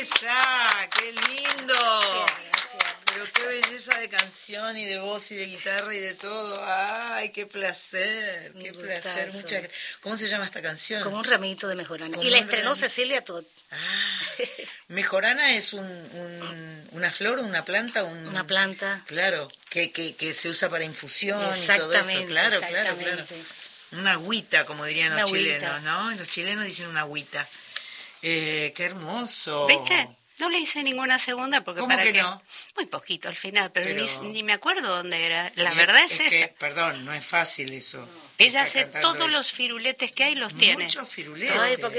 ¡Qué lindo! Gracias. Pero qué belleza de canción y de voz y de guitarra y de todo. ¡Ay, qué placer! ¡Qué placer! ¿Cómo se llama esta canción? Como un ramito de mejorana. Y la estrenó Cecilia Todd. Mejorana es una flor, una planta, una planta. Claro, que se usa para infusión y todo esto. Claro. Una agüita, como dirían los chilenos, ¿no? Los chilenos dicen una agüita. Qué hermoso. ¿Viste? No le hice ninguna segunda porque ¿Cómo que no? Muy poquito al final, pero ni me acuerdo dónde era. La verdad es esa. Perdón, no es fácil eso. Ella hace todos los firuletes que hay, los tiene. Muchos firuletes. Ay, porque